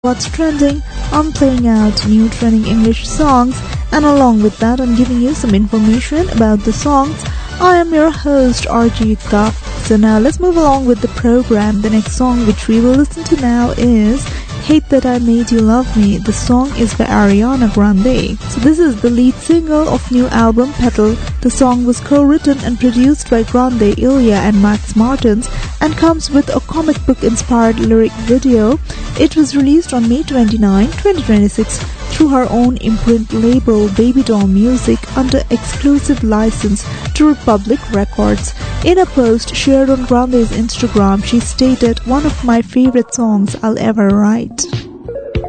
what's trending, I'm playing out new trending English songs, and along with that, I'm giving you some information about the songs. I am your host, Arjita. So now let's move along with the program. The next song which we will listen to now is Hate That I Made You Love Me. The song is by Ariana Grande. So this is the lead single of new album Petal. The song was co-written and produced by Grande, Ilya and Max Martins and comes with a comic book inspired lyric video. It was released on May 29, 2026 through her own imprint label Baby Doll Music under exclusive license to Republic Records. In a post shared on Grande's Instagram, she stated, "One of my favorite songs I'll ever write."